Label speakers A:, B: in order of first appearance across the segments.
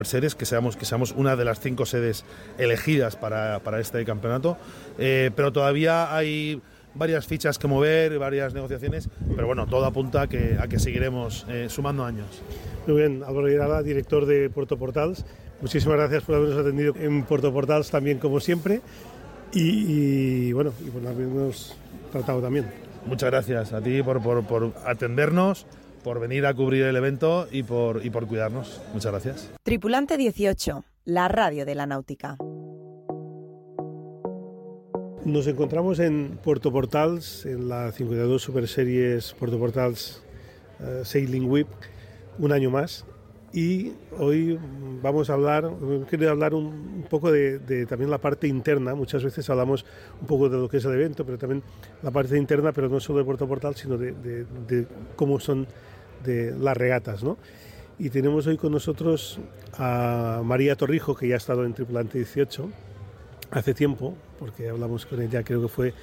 A: series, que seamos una de las 5 sedes elegidas para este campeonato, pero todavía hay varias fichas que mover, varias negociaciones, pero bueno, todo apunta a que seguiremos sumando años.
B: Muy bien, Álvaro Irala, director de Puerto Portals, muchísimas gracias por habernos atendido en Puerto Portals también como siempre y por habernos tratado también.
A: Muchas gracias a ti por atendernos, por venir a cubrir el evento y por cuidarnos. Muchas gracias.
C: Tripulante 18, la radio de la náutica.
B: Nos encontramos en Puerto Portals, en la 52 Super Series Puerto Portals Sailing Week, un año más. Y hoy quería hablar un poco de también la parte interna. Muchas veces hablamos un poco de lo que es el evento, pero también la parte interna, pero no solo de Puerto Portal, sino de cómo son de las regatas, ¿no? Y tenemos hoy con nosotros a María Torrijo, que ya ha estado en Tripulante 18 hace tiempo, porque hablamos con ella, creo que fue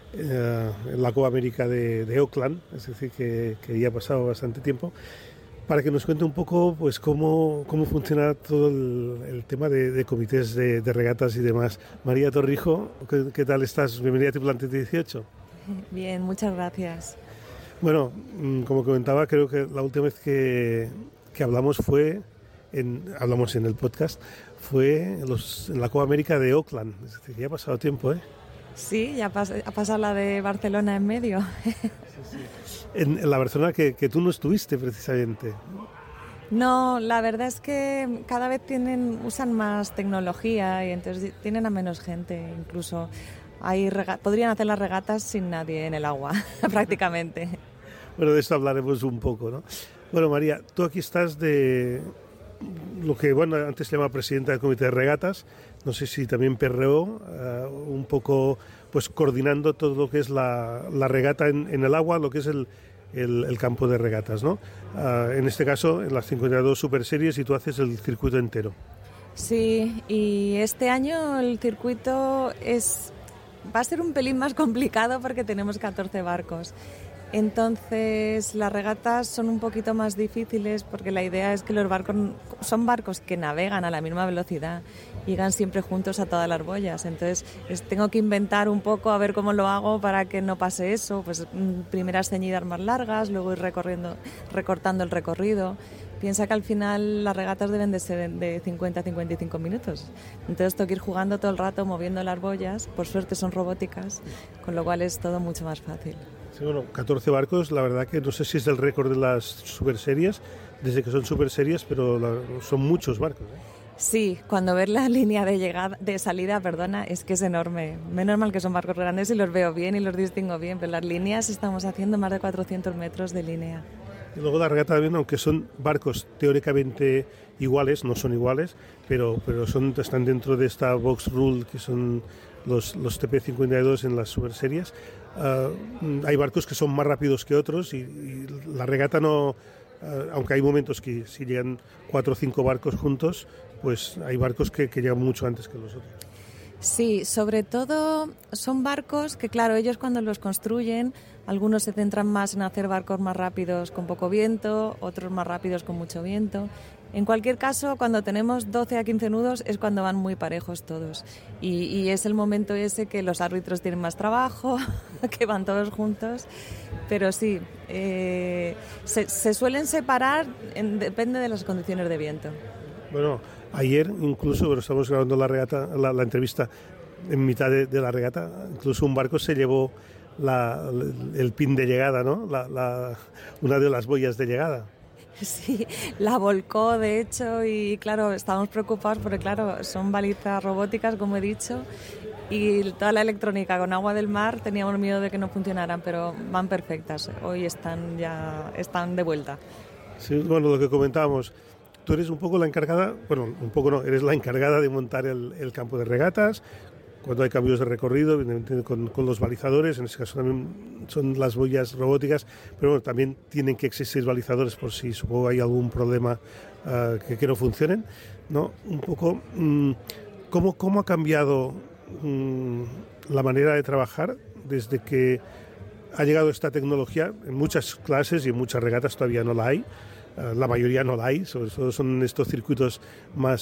B: en la Copa América de Auckland, es decir, que ya ha pasado bastante tiempo, para que nos cuente un poco pues cómo funciona todo el tema de comités de regatas y demás. María Torrijo, ¿qué tal estás? Bienvenida a Tripulante 18.
D: Bien, muchas gracias.
B: Bueno, como comentaba, creo que la última vez que hablamos hablamos en el podcast, fue en la Copa América de Auckland. Es decir, que ya ha pasado tiempo, ¿eh?
D: Sí, ya ha pasado la de Barcelona en medio.
B: Sí. En la Barcelona que tú no estuviste precisamente.
D: No, la verdad es que cada vez usan más tecnología y entonces tienen a menos gente. Incluso podrían hacer las regatas sin nadie en el agua, prácticamente.
B: Bueno, de esto hablaremos un poco, ¿no? Bueno, María, tú aquí estás de lo que antes se llama presidenta del comité de regatas, no sé si también PRO, un poco pues coordinando todo lo que es la regata en el agua, lo que es el campo de regatas, ¿no? En este caso, en las 52 Super Series, y tú haces el circuito entero.
D: Sí, y este año el circuito va a ser un pelín más complicado porque tenemos 14 barcos. Entonces las regatas son un poquito más difíciles porque la idea es que los barcos son barcos que navegan a la misma velocidad, llegan siempre juntos a todas las boyas. Entonces tengo que inventar un poco a ver cómo lo hago para que no pase eso. Pues primeras ceñidas más largas, luego ir recortando el recorrido. Piensa que al final las regatas deben de ser de 50 a 55 minutos. Entonces tengo que ir jugando todo el rato, moviendo las boyas. Por suerte son robóticas, con lo cual es todo mucho más fácil.
B: Sí, 14 barcos, la verdad que no sé si es el récord de las Super Series, desde que son Super Series, pero son muchos barcos, ¿eh?
D: Sí, cuando ves la línea de salida, es que es enorme. Menos mal que son barcos grandes y los veo bien y los distingo bien, pero las líneas estamos haciendo más de 400 metros de línea.
B: Y luego la regata también, aunque son barcos teóricamente iguales, no son iguales, pero están dentro de esta box rule que son los TP52 en las Super Series. Hay barcos que son más rápidos que otros y la regata no, aunque hay momentos que si llegan 4 o 5 barcos juntos, pues hay barcos que llegan mucho antes que los otros.
D: Sí, sobre todo son barcos que, claro, ellos cuando los construyen, algunos se centran más en hacer barcos más rápidos con poco viento, otros más rápidos con mucho viento. En cualquier caso, cuando tenemos 12 a 15 nudos es cuando van muy parejos todos. Y es el momento ese que los árbitros tienen más trabajo, que van todos juntos. Pero sí, se suelen separar, depende de las condiciones de viento.
B: Bueno, ayer incluso, pero estamos grabando la entrevista en mitad de la regata, incluso un barco se llevó el pin de llegada, ¿no? Una de las boyas de llegada.
D: Sí, la volcó de hecho y claro, estábamos preocupados porque claro, son balizas robóticas como he dicho y toda la electrónica con agua del mar teníamos miedo de que no funcionaran, pero van perfectas, hoy están de vuelta.
B: Sí, bueno, lo que comentábamos, tú eres un poco la encargada, eres la encargada de montar el campo de regatas, cuando hay cambios de recorrido, evidentemente con los balizadores, en este caso también son las boyas robóticas, pero bueno, también tienen que existir balizadores por si supongo hay algún problema que no funcionen, ¿no? Un poco, ¿cómo ha cambiado la manera de trabajar desde que ha llegado esta tecnología? En muchas clases y en muchas regatas todavía no la hay, La mayoría no la hay, sobre todo son estos circuitos más